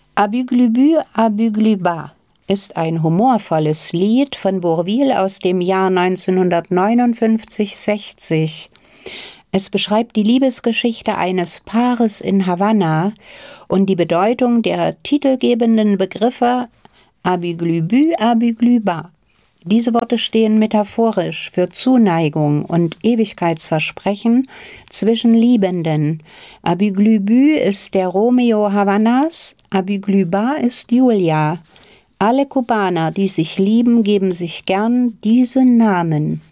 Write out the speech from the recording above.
Abuglubu Abugluba ist ein humorvolles Lied von Bourvil aus dem Jahr 1959-60. Es beschreibt die Liebesgeschichte eines Paares in Havanna und die Bedeutung der titelgebenden Begriffe Abuglubu Abugluba. Diese Worte stehen metaphorisch für Zuneigung und Ewigkeitsversprechen zwischen Liebenden. Abuglubu ist der Romeo Havannas, Abugluba ist Julia. Alle Kubaner, die sich lieben, geben sich gern diese Namen.